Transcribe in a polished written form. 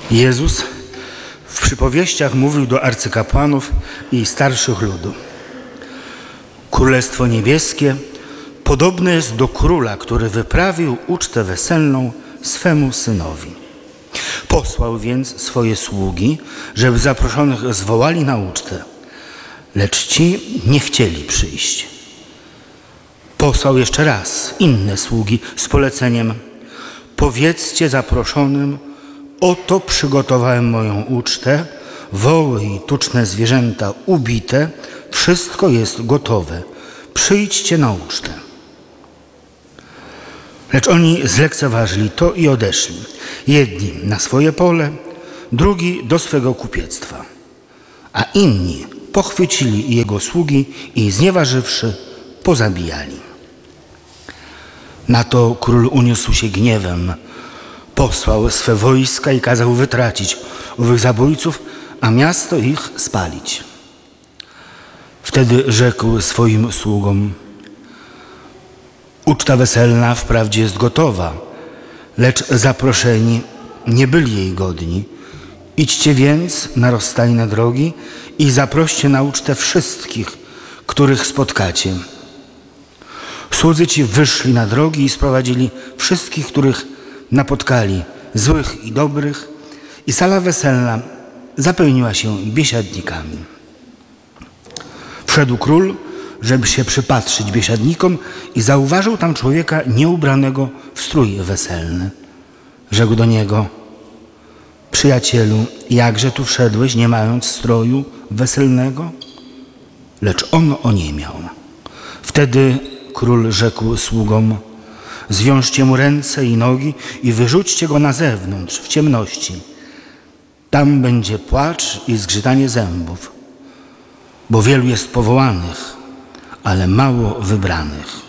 Jezus w przypowieściach mówił do arcykapłanów i starszych ludu. Królestwo niebieskie podobne jest do króla, który wyprawił ucztę weselną swemu synowi. Posłał więc swoje sługi, żeby zaproszonych zwołali na ucztę, lecz ci nie chcieli przyjść. Posłał jeszcze raz inne sługi z poleceniem: powiedzcie zaproszonym, oto przygotowałem moją ucztę, woły i tuczne zwierzęta ubite, wszystko jest gotowe, przyjdźcie na ucztę. Lecz oni zlekceważyli to i odeszli, jedni na swoje pole, drugi do swego kupiectwa, a inni pochwycili jego sługi i znieważywszy, pozabijali. Na to król uniósł się gniewem, posłał swe wojska i kazał wytracić owych zabójców, a miasto ich spalić. Wtedy rzekł swoim sługom: uczta weselna wprawdzie jest gotowa, lecz zaproszeni nie byli jej godni. Idźcie więc na rozstajne drogi i zaproście na ucztę wszystkich, których spotkacie. Słudzy ci wyszli na drogi i sprowadzili wszystkich, których napotkali, złych i dobrych, i sala weselna zapełniła się biesiadnikami. Wszedł król, żeby się przypatrzyć biesiadnikom, i zauważył tam człowieka nieubranego w strój weselny. Rzekł do niego: przyjacielu, jakże tu wszedłeś, nie mając stroju weselnego? Lecz on oniemiał. Wtedy król rzekł sługom: zwiążcie mu ręce i nogi i wyrzućcie go na zewnątrz, w ciemności. Tam będzie płacz i zgrzytanie zębów, bo wielu jest powołanych, ale mało wybranych.